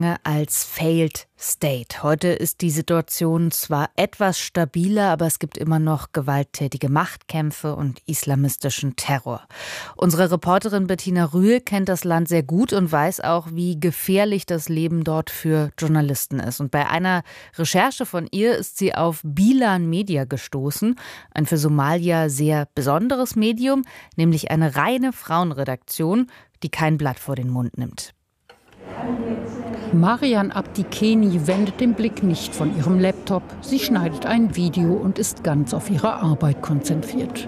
als Failed State. Heute ist die Situation zwar etwas stabiler, aber es gibt immer noch gewalttätige Machtkämpfe und islamistischen Terror. Unsere Reporterin Bettina Rühl kennt das Land sehr gut und weiß auch, wie gefährlich das Leben dort für Journalisten ist. Und bei einer Recherche von ihr ist sie auf Bilan Media gestoßen, ein für Somalia sehr besonderes Medium, nämlich eine reine Frauenredaktion, die kein Blatt vor den Mund nimmt. Marian Abdikeni wendet den Blick nicht von ihrem Laptop. Sie schneidet ein Video und ist ganz auf ihre Arbeit konzentriert.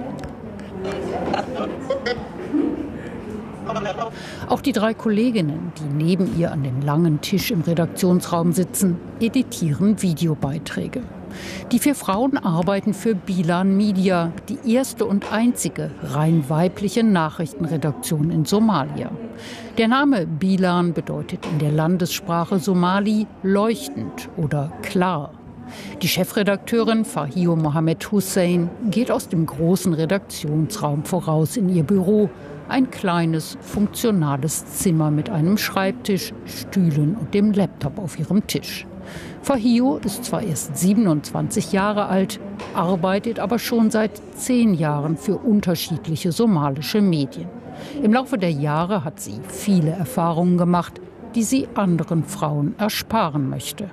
Auch die 3 Kolleginnen, die neben ihr an dem langen Tisch im Redaktionsraum sitzen, editieren Videobeiträge. Die 4 Frauen arbeiten für Bilan Media, die erste und einzige rein weibliche Nachrichtenredaktion in Somalia. Der Name Bilan bedeutet in der Landessprache Somali leuchtend oder klar. Die Chefredakteurin Fahio Mohamed Hussein geht aus dem großen Redaktionsraum voraus in ihr Büro. Ein kleines, funktionales Zimmer mit einem Schreibtisch, Stühlen und dem Laptop auf ihrem Tisch. Fahio ist zwar erst 27 Jahre alt, arbeitet aber schon seit 10 Jahren für unterschiedliche somalische Medien. Im Laufe der Jahre hat sie viele Erfahrungen gemacht, die sie anderen Frauen ersparen möchte.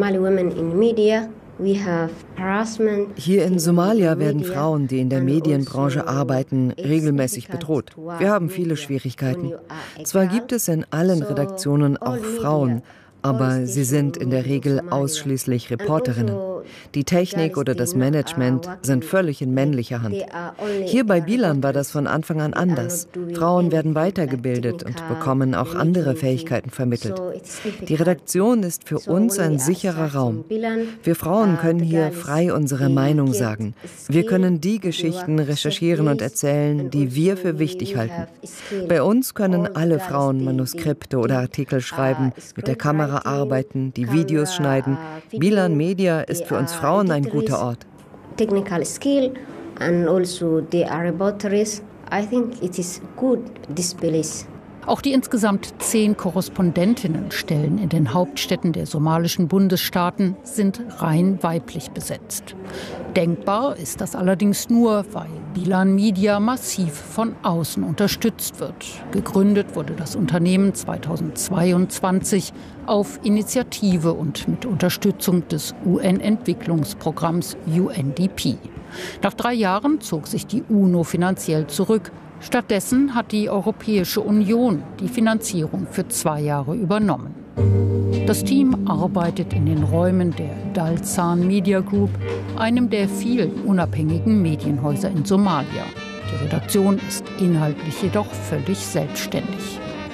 Hier in Somalia werden Frauen, die in der Medienbranche arbeiten, regelmäßig bedroht. Wir haben viele Schwierigkeiten. Zwar gibt es in allen Redaktionen auch Frauen, aber sie sind in der Regel ausschließlich Reporterinnen. Die Technik oder das Management sind völlig in männlicher Hand. Hier bei Bilan war das von Anfang an anders. Frauen werden weitergebildet und bekommen auch andere Fähigkeiten vermittelt. Die Redaktion ist für uns ein sicherer Raum. Wir Frauen können hier frei unsere Meinung sagen. Wir können die Geschichten recherchieren und erzählen, die wir für wichtig halten. Bei uns können alle Frauen Manuskripte oder Artikel schreiben, mit der Kamera arbeiten, die Videos schneiden. Bilan Media ist für uns Frauen ein guter Ort. Technical skill and also they are reporters. I think it is good this place. Auch die insgesamt 10 Korrespondentinnenstellen in den Hauptstädten der somalischen Bundesstaaten sind rein weiblich besetzt. Denkbar ist das allerdings nur, weil Bilan Media massiv von außen unterstützt wird. Gegründet wurde das Unternehmen 2022 auf Initiative und mit Unterstützung des UN-Entwicklungsprogramms UNDP. Nach 3 Jahren zog sich die UNO finanziell zurück. Stattdessen hat die Europäische Union die Finanzierung für 2 Jahre übernommen. Das Team arbeitet in den Räumen der Dalsan Media Group, einem der vielen unabhängigen Medienhäuser in Somalia. Die Redaktion ist inhaltlich jedoch völlig selbstständig.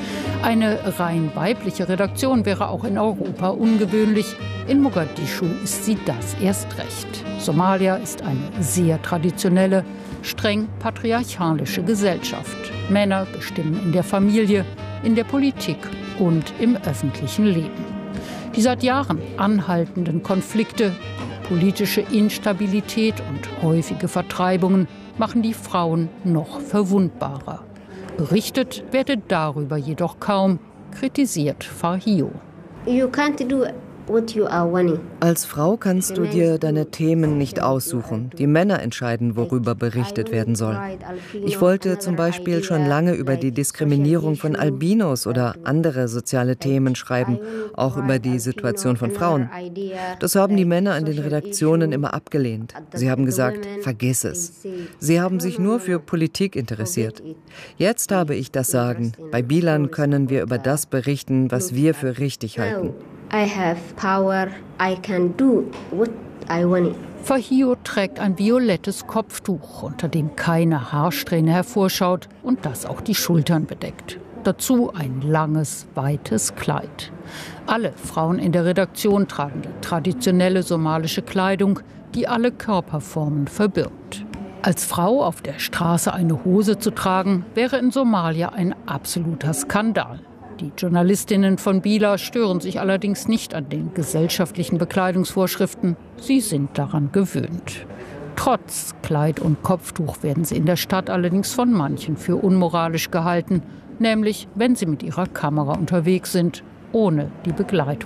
Eine rein weibliche Redaktion wäre auch in Europa ungewöhnlich. In Mogadischu ist sie das erst recht. Somalia ist eine sehr traditionelle, streng patriarchalische Gesellschaft. Männer bestimmen in der Familie, in der Politik und im öffentlichen Leben. Die seit Jahren anhaltenden Konflikte, politische Instabilität und häufige Vertreibungen machen die Frauen noch verwundbarer. Berichtet werde darüber jedoch kaum, kritisiert Fahio. You can't do what you are wanting. Als Frau kannst du dir deine Themen nicht aussuchen. Die Männer entscheiden, worüber berichtet werden soll. Ich wollte zum Beispiel schon lange über die Diskriminierung von Albinos oder andere soziale Themen schreiben, auch über die Situation von Frauen. Das haben die Männer in den Redaktionen immer abgelehnt. Sie haben gesagt, vergiss es. Sie haben sich nur für Politik interessiert. Jetzt habe ich das Sagen. Bei Bilan können wir über das berichten, was wir für richtig halten. I have power. I can do what I want. Fahio trägt ein violettes Kopftuch, unter dem keine Haarsträhne hervorschaut und das auch die Schultern bedeckt. Dazu ein langes, weites Kleid. Alle Frauen in der Redaktion tragen die traditionelle somalische Kleidung, die alle Körperformen verbirgt. Als Frau auf der Straße eine Hose zu tragen, wäre in Somalia ein absoluter Skandal. Die Journalistinnen von Bila stören sich allerdings nicht an den gesellschaftlichen Bekleidungsvorschriften. Sie sind daran gewöhnt. Trotz Kleid und Kopftuch werden sie in der Stadt allerdings von manchen für unmoralisch gehalten, nämlich wenn sie mit ihrer Kamera unterwegs sind ohne die Begleitung